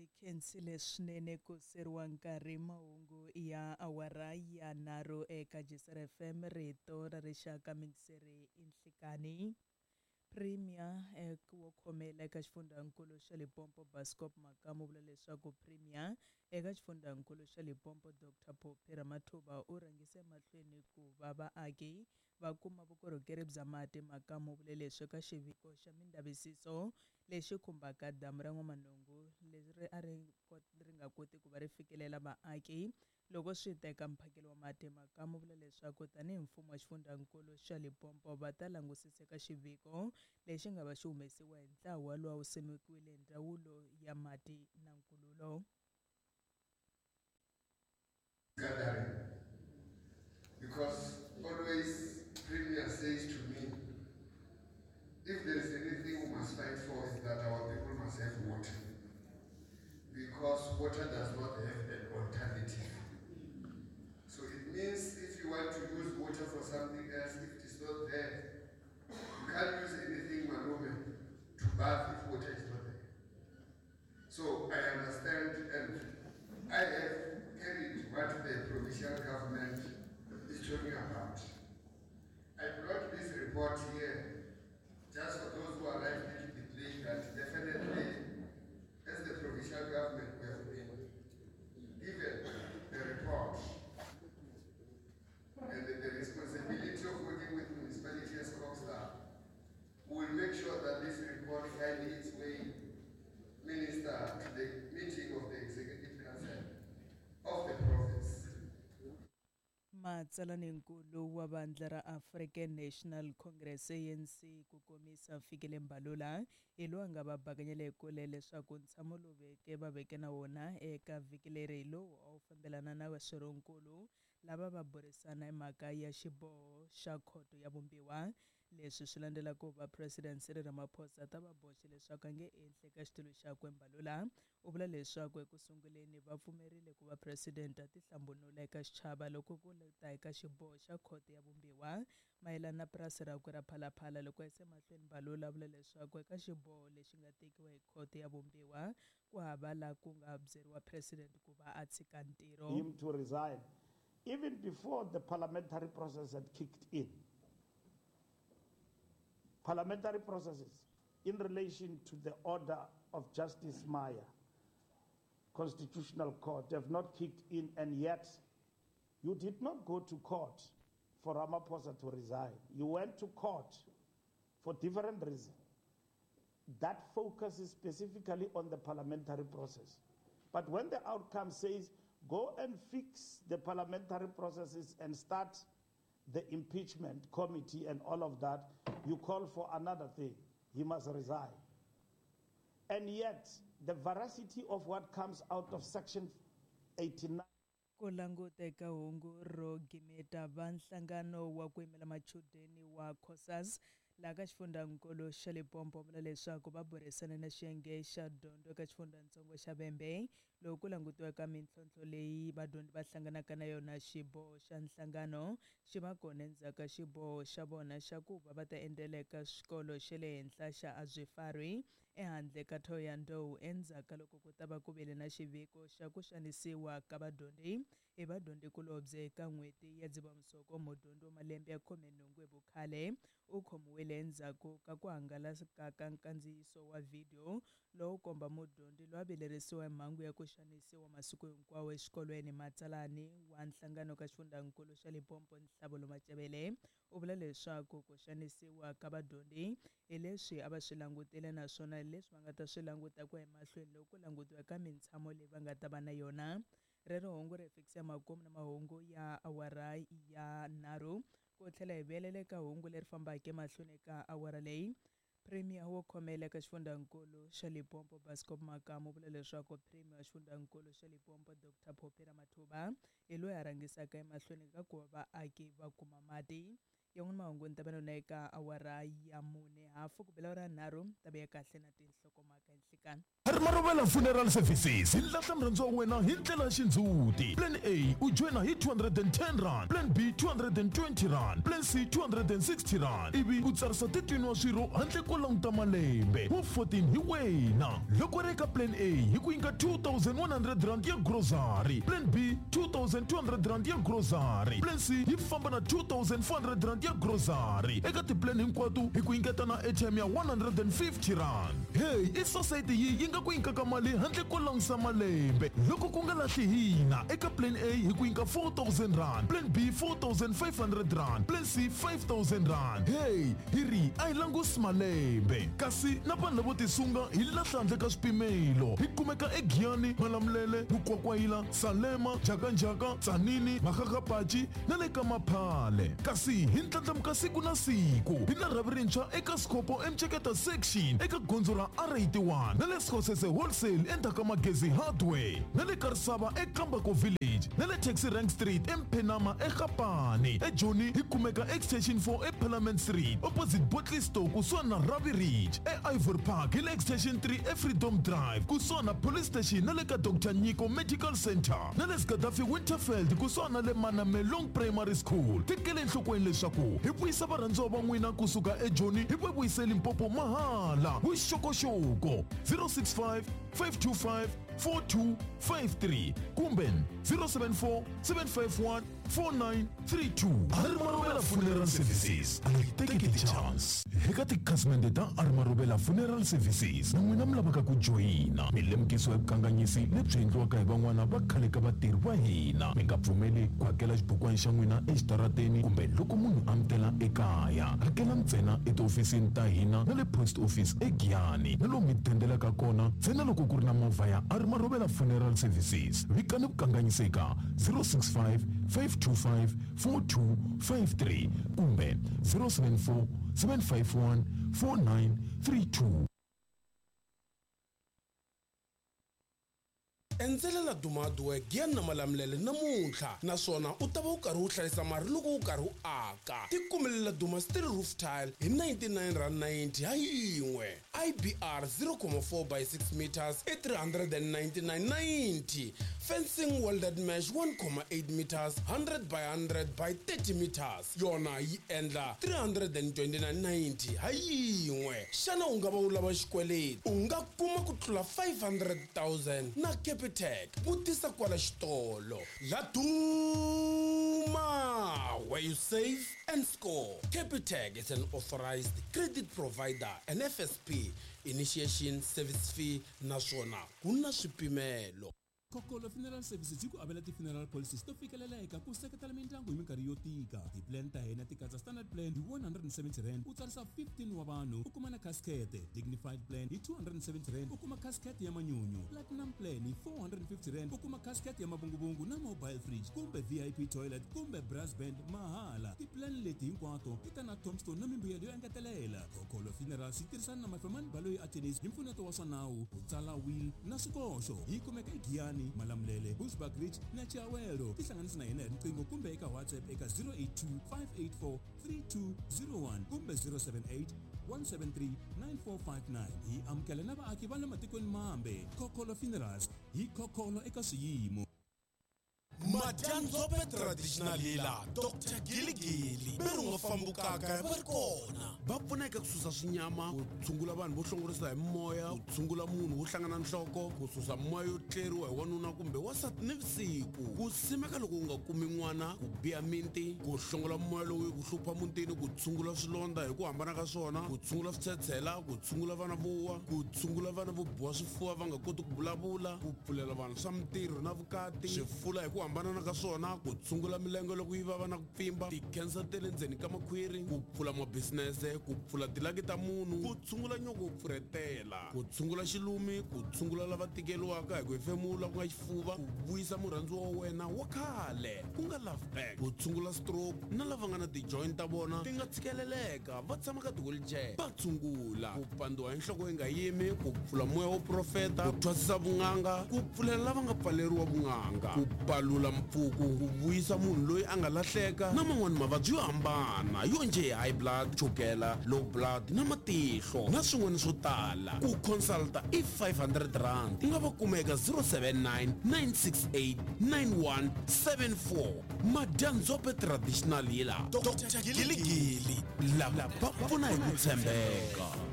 khensile swinene ku seriwa nkarhi mahungu ya awara ya nharhu eka Jesera FM rito ra rixaka Mindziseri Inhlikani. Premier wo khomela eka xifundzankulu xa Limpopo Bascop Makamu vula leswaku Premier eka xifundzankulu xa Limpopo Dr Phophi Ramathuba u rhangise mahlweni ku va vaaki va kuma vukorhokeri bya mati. Makamu vule leswi eka xiviko xa mindhavisiso lexi khumbaka damu ra N'wamanungu leri ri nga koti ku va ri fikelela vaaki loko swi ta eka mphakelo wa mati. Makamu vula leswaku tanihi mfumo wa xifundzankulu xa Limpopo va ta langusisa eka xiviko lexi nga va xi humesiwa hi ntlawa lowu simekiwile ndzawulo ya mati na nkululo. Because always Premier says to me, if there is anything we must fight for is that our people must have water. Because water does not have an alternative. So it means if you want to use water for something else, if it is not there, you can't use anything malume to bath if water is not there. So I understand and I have carried what the provincial government is talking about. I brought this report here just for those who are likely to be playing that definitely as the provincial government we have been given the report and the responsibility of working with municipality as COGSTAR. We will make sure that this report finds its way, Minister, to the meeting of the Executive Council of the province. Matsalanenkulu wa vandla ra African National Congress ANC ku komisa Fikile Mbalula hi loyi a nga va bakanyele kule leswaku ntshamo lowu va veke na wona eka vhiki leri lowu a wu fambelana na vaswirhonkulu lava va burisana hi mhaka ya xiboho xa khoto ya vumbiwa. Leswi swi landzela ku va President Cyril Ramaphosa ta va boxe leswaku a nge endli eka xitulu xakwe. Mbalula u vula leswaku eku sunguleni va pfumerile ku va president a tihlambunula eka xichava loko ku ta eka xiboho xa khoto ya vumbiwa mayelana na purasi rakwe ra Phalaphala. Loko yise mahlweni Mbalula vula leswaku eka xiboho lexi nga tekiwa hi khoto ya vumbiwa ku hava la ku nga byeriwa president ku va a tshika ntirho. Him to resign even before the parliamentary process had kicked in. Parliamentary processes in relation to the order of Justice Maya, Constitutional Court, have not kicked in, and yet you did not go to court for Ramaphosa to resign. You went to court for different reasons. That focuses specifically on the parliamentary process. But when the outcome says, go and fix the parliamentary processes and start the impeachment committee and all of that, you call for another thing. He must resign. And yet, the veracity of what comes out of Section 89. Ku languteka hungu ro gimeta va nhlangano wa ku yimela machudeni wa COSAS laha ka xifundzankulu xa Limpopo vula leswaku va burisana na xiyenge xa dyondzo eka xifundzatsongo xa Bhembe loko ku langutiwaka mintlhontlho leyi vadyondzi va hlanganaka na yona. Xiboho xa nhlangano xi va kona endzhaku ka xiboho xa vona xa ku va ta endlela eka xikolo xa le henhla xa Azifari ehandle ka Thohoyandou endzhaku loko ku ta va ku vile na xiviko xa ku xanisiwa ka vadyondzi hi vadyondzikulobye eka n'hweti ya Dzivamisoko. Mudyondzi wa malembe ya 18 hi vukhale u khomiwile endzhaku ka ku hangalaka ka nkandziyiso wa video lowu komba mudyondzi loyi a vilerisiwa hi mhangu ya ku xanisiwa masiku hinkwawo exikolweni. Matsalani wa nhlangano ka xifundzankulu xa Limpopo Nhlavulo Macebele u vula leswaku ku xanisiwa ka vadyondzi hi leswi a va swi langutile naswona leswi va nga ta swi languta ku emahlweni loko ku langutiwa ka mintshamo leyi va nga ta va na yona. Rero hungu ri fikisa makumu na mahungu ya awara ya nharhu ku tlhela hi vuyelela eka hungu leri fambaka emahlweni eka awara leyi. Premier wo khomela eka xifundzankulu xa Limpopo Bascop Makamu vula leswaku Premier wa xifundzankulu xa Limpopo Dr Phophi Ramathuba hi loyi a rhangisaka emahlweni ka ku va vaaki va kuma mati. Yan'wana mahungu ni ta va na eka awara ya 4 hafu ku bela awara ya nharhu ta vuya kahle na tinhlokomhaka enhlikani. Armarovela Funeral Services hi lahla murhandziwa wa wena hi ndlela ya xindzuti. Plan A u joina hi 210 rand, Plan B 220 rand, Plan C 260 rand. Ivi u tsarisa titwini wa swirho handle ko languta malembe. Wa 14 hi wena. Loko ri eka Plan A hi ku nyika 2100 rand ya grocery, Plan B 2200 rand ya grocery, Plan C hi famba na 2400 rand ya grocery. Eka tiplan hinkwato hi ku nyiketa na airtime ya 150 rand. Hey, society yi nga ku nyikaka mali handle ko langutisa malembe. Loko ku nga lahli hina eka Plan A hi ku nyika 4000 rand, Plan B 4500 rand, Plan C 5000 rand. Hey, hi ri a hi langusi malembe. Kasi na vanhu lavo tisunga hi lahla handle ka swipimelo. Hi kumeka eGiyani, Malamulele, Bukwakwayila, Salema, Jakanjaka, Tzanini, Makakapachi na le ka Maphale. Kasi hi ndlandlamuka siku na siku. Hi na rhavi rintshwa eka Skopo Mcheketa section eka gondzo ra R81 na le Skhosese Wholesale endzhaku ka Magezi Hardware na le Karisava eKambako Village na le Taxi Rank Street eMphenama eGapane. eJoni hi kumeka extension 4 eParliament Street opposite Botley Store kusuhana na Ravi Ridge. eIvory Park hi le extension 3 eFreedom Drive kusuhana na Police Station na le ka Dr. Nyiko Medical Center na le Gaddafi Winterfeld kusuhana na le Manamelong Primary School. Tekele enhlokweni leswaku hi vuyisa varhandziwa va n'wina kusuka eJoni hi vuyise Limpopo mahala. Vuxokoxoko 065 525 4253 kumbe 074 751 4932. Armarovela Funeral Services take it chance. Eka tikhasimende ta Armarovela Funeral Services na n'wina mi lavaka ku joyina milemukisi ya vukanganyisi lebyi endliwaka hi van'wana va khale ka vatirhi va hina. Mi nga pfumeli ku hakela xibukwana xa n'wina exitarateni kumbe loko munhu amukela ekaya. Hakela ntsena etihofisini ta hina na le post office eGiyani na lomu mi dendelaka kona ntsena loko ku ri na movha ya Armarovela Funeral Services. Vikani vukanganyiseka 065 525 4253 kumbe 074 751 4932. Enzelela dumadwe Giyani na Malamulele namuntlha naswona u ta va u karhi u hlayisa mali loko u karhi u aka. Tikumelela Duma Steel Roof Tile hi 99.90 ha yin'we. IBR 0.4 by 6 meters i 399.90. Fencing welded mesh 1.8 meters 100 by 100 by 30 meters yona yi endla 329.90 ha yin'we. Xana u nga va u lava xikweleti u nga kuma ku tlula 500,000 na Capitec vutisa kwala xitolo. La Duma, where you save and score. Capitec is an authorized credit provider, an FSP, initiation service fee naswona kuna swipimelo. Kokolo Funeral Services yi ku avela ti-funeral policies to fikeleleka ku seketela mindyangu hi minkarhi yo tika. Ti-plan ta hina ti katsa standard plan hi 170 rand u tsarisa 15 wa vanhu u kuma na casket. Dignified plan hi 270 rand u kuma casket ya manyunyu. Platinum plan hi 450 rand u kuma casket ya mavunguvungu na mobile fridge kumbe VIP toilet kumbe brass band mahala. Ti-plan leti hinkwato ti ta na tombstone na mimbuyelo yo engetelela. Kokolo Funerals yi tirhisana na Mafemani Baloyi Attorneys hi mpfuneto wa swa nawu ku tsala will na swikoxo. Yi kumeka eGiyani, Malamulele, Bushbuckridge na Chiawelo. Tihlanganisa na hina hi riqingho kumbe eka WhatsApp eka 082 584 3201 kumbe 078 173 9459. Hi amukela na vaaki va le matikweni mambe. Kokolo Funerals hi kokolo eka swiyimo. Madyanzope traditional healer Dr. Giligili Berunga fambukaka va ri kona va pfuna eka ku susa swinyama ku tshungula vanhu vo hlongorisa hi moya ku tshungula munhu wo hlangana nhloko ku susa moya yo tleriwa hi wanuna kumbe wasati nivusiku ku simeka loko u nga kumi n'wana ku biya miti ku hlongola moya lowu ku hlupha mutini ku tshungula swilondza hi ku hambana ka swona ku tshungula switshetshela ku tshungula vana vo wa ku tshungula vana vo biwa swifuva va nga koti ku vulavula ku pfulela vanhu swa mitirho na vukati swifula hi ku hambana ka swona ku tshungula milenge loko yi vava na ku pfimba ti-cancer te le ndzeni ka makhwiri ku pfula mabisinese ku pfula tilaki ta munhu ku tshungula nyoko ku pfuretela ku tshungula xilumi ku tshungula lava tikeliwaka hi ku hefemula ku nga xifuva ku vuyisa murhandziwa wa wena wa khale ku nga love back ku tshungula stroke na lava nga na ti-joint ta vona ti nga tshikeleleka va tshama ka ti-wheelchair va tshungula ku pandiwa hi nhloko yi nga yimi ku pfula moya wo profeta ku thwasisa vun'anga ku pfulela lava nga pfaleriwa vun'anga ku palula mpfuku ku vuyisa munhu loyi a nga lahleka na man'wani mavabyi yo hambana yo nje high blood, chukela, low blood na matihlo na swin'wana swo tala. Ku consulta i 500 rand. Nga va kumeka 079 968 9174. Madyanzope Traditional Healer Dr. Giligili, lava va pfuna hi ku tshembeka.